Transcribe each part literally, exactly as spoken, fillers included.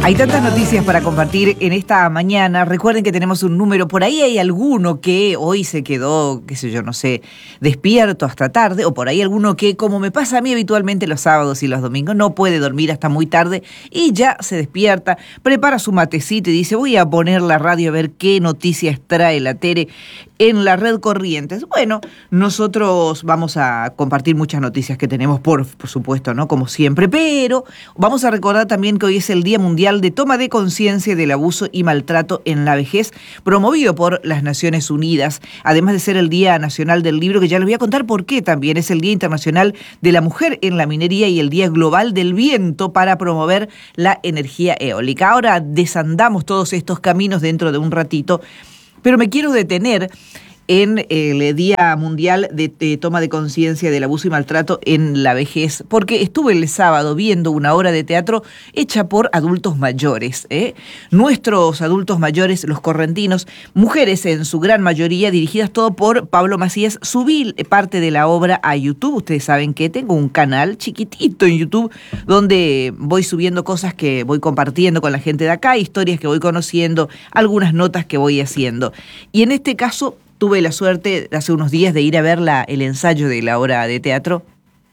Hay tantas noticias para compartir en esta mañana. Recuerden que tenemos un número. Por ahí hay alguno que hoy se quedó, qué sé yo, no sé, despierto hasta tarde. O por ahí alguno que, como me pasa a mí habitualmente los sábados y los domingos, no puede dormir hasta muy tarde y ya se despierta, prepara su matecito y dice, voy a poner la radio a ver qué noticias trae la Tere en la red Corrientes. Bueno, nosotros vamos a compartir muchas noticias que tenemos, por, por supuesto, ¿no? Como siempre. Pero vamos a recordar también que hoy es el Día Mundial de Toma de Conciencia del Abuso y Maltrato en la Vejez, promovido por las Naciones Unidas, además de ser el Día Nacional del Libro, que ya les voy a contar por qué también. Es el Día Internacional de la Mujer en la Minería y el Día Global del Viento para promover la energía eólica. Ahora desandamos todos estos caminos dentro de un ratito, pero me quiero detener en el Día Mundial de, de Toma de Conciencia del Abuso y Maltrato en la Vejez, porque estuve el sábado viendo una obra de teatro hecha por adultos mayores, ¿eh? Nuestros adultos mayores, los correntinos, mujeres en su gran mayoría, dirigidas todo por Pablo Macías. Subí parte de la obra a YouTube. Ustedes saben que tengo un canal chiquitito en YouTube donde voy subiendo cosas que voy compartiendo con la gente de acá, historias que voy conociendo, algunas notas que voy haciendo. Y en este caso tuve la suerte hace unos días de ir a ver la, el ensayo de la obra de teatro,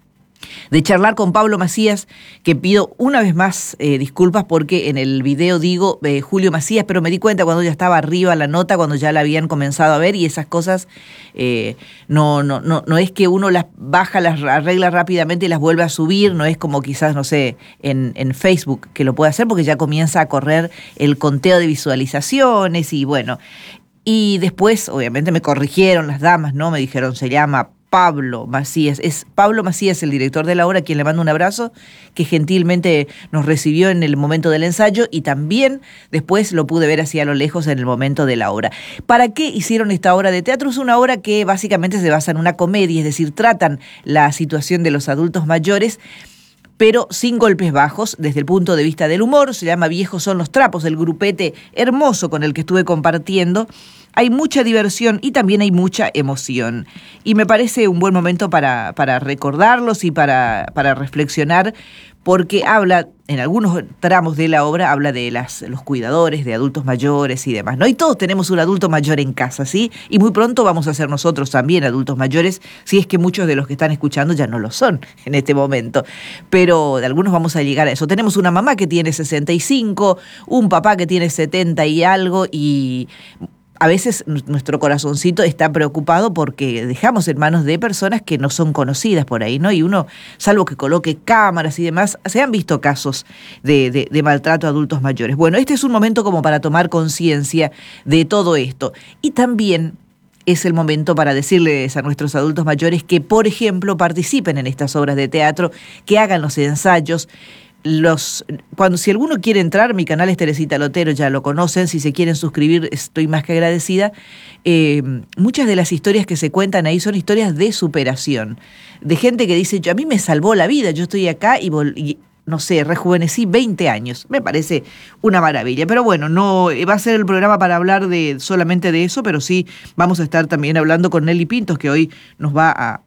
de charlar con Pablo Macías, que pido una vez más eh, disculpas porque en el video digo eh, Julio Macías, pero me di cuenta cuando ya estaba arriba la nota, cuando ya la habían comenzado a ver, y esas cosas eh, no, no, no, no es que uno las baja, las arregla rápidamente y las vuelve a subir, no es como quizás, no sé, en, en Facebook que lo puede hacer porque ya comienza a correr el conteo de visualizaciones y bueno. Y después, obviamente, me corrigieron las damas, ¿no? Me dijeron, se llama Pablo Macías. Es Pablo Macías, el director de la obra, a quien le mando un abrazo, que gentilmente nos recibió en el momento del ensayo y también después lo pude ver así a lo lejos en el momento de la obra. ¿Para qué hicieron esta obra de teatro? Es una obra que básicamente se basa en una comedia, es decir, tratan la situación de los adultos mayores, pero sin golpes bajos, desde el punto de vista del humor. Se llama Viejos son los trapos, el grupete hermoso con el que estuve compartiendo. Hay mucha diversión y también hay mucha emoción. Y me parece un buen momento para, para recordarlos y para, para reflexionar, porque habla, en algunos tramos de la obra, habla de las, los cuidadores, de adultos mayores y demás, ¿no? Y todos tenemos un adulto mayor en casa, ¿sí? Y muy pronto vamos a ser nosotros también adultos mayores, si es que muchos de los que están escuchando ya no lo son en este momento. Pero de algunos vamos a llegar a eso. Tenemos una mamá que tiene sesenta y cinco, un papá que tiene setenta y algo, y a veces nuestro corazoncito está preocupado porque dejamos en manos de personas que no son conocidas por ahí, ¿no? Y uno, salvo que coloque cámaras y demás, se han visto casos de, de, de maltrato a adultos mayores. Bueno, este es un momento como para tomar conciencia de todo esto. Y también es el momento para decirles a nuestros adultos mayores que, por ejemplo, participen en estas obras de teatro, que hagan los ensayos. Los, cuando, si alguno quiere entrar, mi canal es Teresita Lotero, ya lo conocen, si se quieren suscribir estoy más que agradecida. Eh, muchas de las historias que se cuentan ahí son historias de superación, de gente que dice, a mí me salvó la vida, yo estoy acá y, vol- y no sé, rejuvenecí veinte años, me parece una maravilla. Pero bueno, no va a ser el programa para hablar de solamente de eso, pero sí vamos a estar también hablando con Nelly Pintos, que hoy nos va a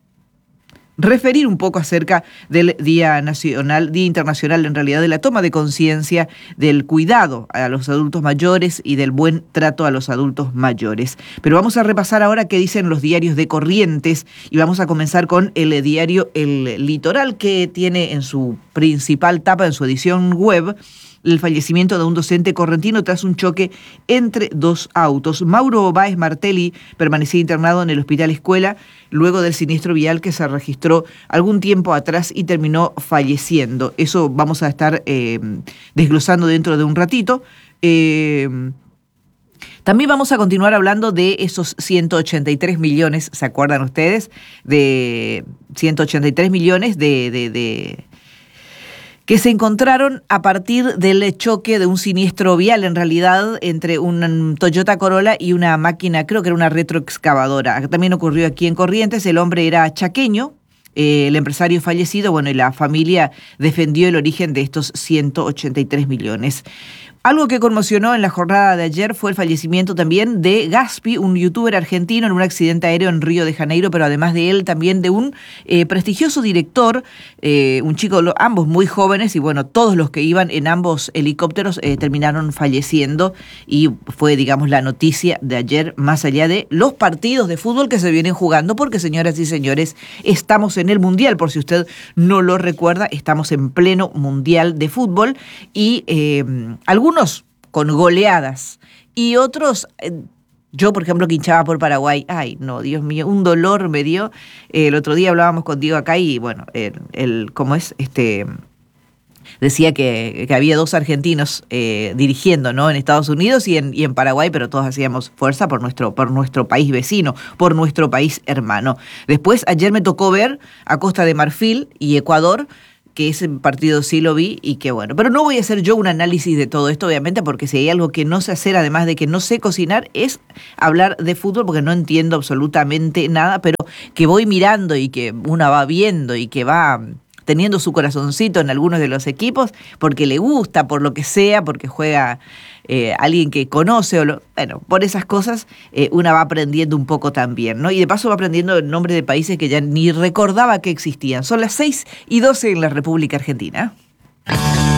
referir un poco acerca del Día Nacional, Día Internacional en realidad, de la toma de conciencia del cuidado a los adultos mayores y del buen trato a los adultos mayores. Pero vamos a repasar ahora qué dicen los diarios de Corrientes y vamos a comenzar con el diario El Litoral, que tiene en su principal tapa, en su edición web, el fallecimiento de un docente correntino tras un choque entre dos autos. Mauro Báez Martelli permanecía internado en el Hospital Escuela luego del siniestro vial que se registró algún tiempo atrás y terminó falleciendo. Eso vamos a estar eh, desglosando dentro de un ratito. Eh, También vamos a continuar hablando de esos ciento ochenta y tres millones, ¿se acuerdan ustedes? De ciento ochenta y tres millones de... de, de que se encontraron a partir del choque de un siniestro vial, en realidad, entre un Toyota Corolla y una máquina, creo que era una retroexcavadora. También ocurrió aquí en Corrientes. El hombre era chaqueño, eh, el empresario fallecido, bueno, y la familia defendió el origen de estos ciento ochenta y tres millones. Algo que conmocionó en la jornada de ayer fue el fallecimiento también de Gaspi, un youtuber argentino en un accidente aéreo en Río de Janeiro, pero además de él también de un eh, prestigioso director, eh, un chico, lo, ambos muy jóvenes, y bueno, todos los que iban en ambos helicópteros eh, terminaron falleciendo, y fue, digamos, la noticia de ayer, más allá de los partidos de fútbol que se vienen jugando, porque, señoras y señores, estamos en el Mundial, por si usted no lo recuerda, estamos en pleno Mundial de fútbol, y eh, algunos Algunos con goleadas y otros, eh, yo por ejemplo que hinchaba por Paraguay, ay no, Dios mío, un dolor me dio. Eh, el otro día hablábamos contigo acá y bueno, el, el ¿cómo es? Este decía que, que había dos argentinos eh, dirigiendo, ¿no? En Estados Unidos y en, y en Paraguay, pero todos hacíamos fuerza por nuestro, por nuestro país vecino, por nuestro país hermano. Después, ayer me tocó ver a Costa de Marfil y Ecuador, que ese partido sí lo vi y que bueno. Pero no voy a hacer yo un análisis de todo esto, obviamente, porque si hay algo que no sé hacer, además de que no sé cocinar, es hablar de fútbol, porque no entiendo absolutamente nada, pero que voy mirando y que una va viendo y que va teniendo su corazoncito en algunos de los equipos, porque le gusta, por lo que sea, porque juega eh, alguien que conoce, o lo, bueno, por esas cosas eh, una va aprendiendo un poco también, ¿no? Y de paso va aprendiendo el nombre de países que ya ni recordaba que existían. Son las seis y doce en la República Argentina.